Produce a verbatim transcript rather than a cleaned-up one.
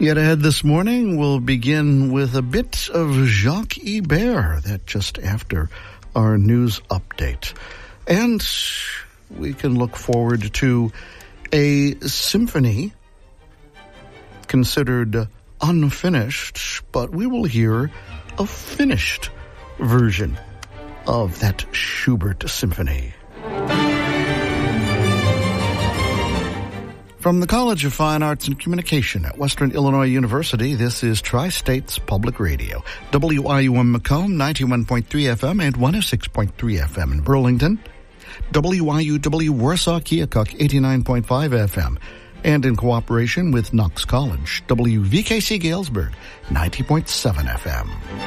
Yet ahead this morning, we'll begin with a bit of Jacques Ibert, that just after our news update. And we can look forward to a symphony considered unfinished, but we will hear a finished version of that Schubert symphony. From the College of Fine Arts and Communication at Western Illinois University, this is Tri-States Public Radio. W I U M Macomb, ninety-one point three F M and one oh six point three F M in Burlington. W I U W Warsaw Keokuk, eighty-nine point five F M. And in cooperation with Knox College, W V K C Galesburg, ninety point seven F M.